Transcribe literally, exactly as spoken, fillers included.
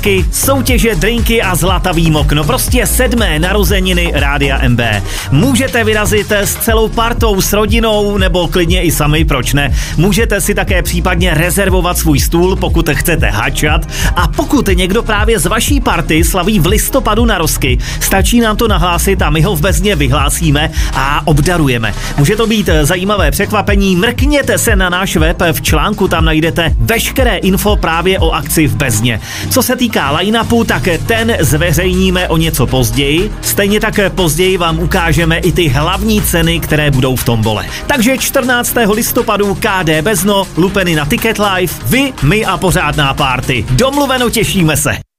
soutěže, drinky a zlatavý mokno. Prostě sedmé narozeniny Rádia M B. Můžete vyrazit s celou partou, s rodinou nebo klidně i sami, proč ne? Můžete si také případně rezervovat svůj stůl, pokud chcete hačat. A pokud někdo právě z vaší party slaví v listopadu narozky, stačí nám to nahlásit a my ho v Bezně vyhlásíme a obdarujeme. Může to být zajímavé překvapení. Mrkněte se na náš web, v článku tam najdete veškeré info právě o akci v Bezně. Co se týká line-upu, tak ten zveřejníme o něco později. Stejně tak později vám ukážeme i ty hlavní ceny, které budou v tombole. Takže čtrnáctého listopadu K D Bezno, lupeny na Ticket Live, vy, my a pořádná party. Domluveno, těšíme se.